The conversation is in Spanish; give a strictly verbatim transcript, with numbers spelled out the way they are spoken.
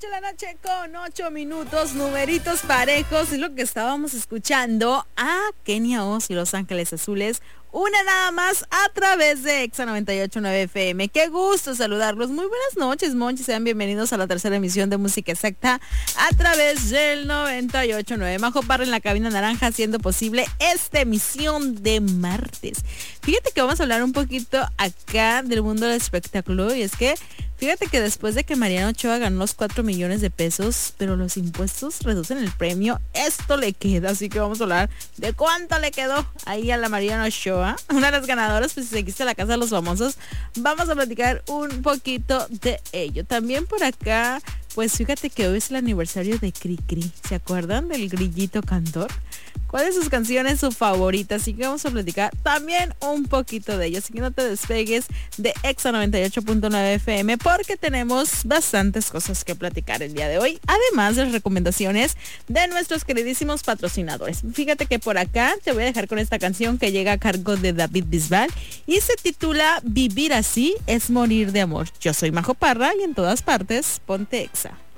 ocho de la noche con ocho minutos, numeritos parejos, es lo que estábamos escuchando a Kenia Oz y Los Ángeles Azules, una nada más a través de Exa noventa y ocho punto nueve F M. Qué gusto saludarlos, muy buenas noches, monchis, sean bienvenidos a la tercera emisión de Música Exacta a través del noventa y ocho punto nueve. Majo Parra en la cabina naranja haciendo posible esta emisión de martes. Fíjate que vamos a hablar un poquito acá del mundo del espectáculo y es que fíjate que después de que Mariana Ochoa ganó los cuatro millones de pesos, pero los impuestos reducen el premio, esto le queda, así que vamos a hablar de cuánto le quedó ahí a la Mariana Ochoa, una de las ganadoras, pues si seguiste la casa de los famosos, vamos a platicar un poquito de ello. También por acá, pues fíjate que hoy es el aniversario de Cricri, ¿se acuerdan del grillito cantor? ¿Cuál de sus canciones es su favorita? Así que vamos a platicar también un poquito de ello. Así que no te despegues de Exa noventa y ocho punto nueve F M porque tenemos bastantes cosas que platicar el día de hoy. Además de las recomendaciones de nuestros queridísimos patrocinadores. Fíjate que por acá te voy a dejar con esta canción que llega a cargo de David Bisbal y se titula Vivir así es morir de amor. Yo soy Majo Parra y en todas partes ponte Exa.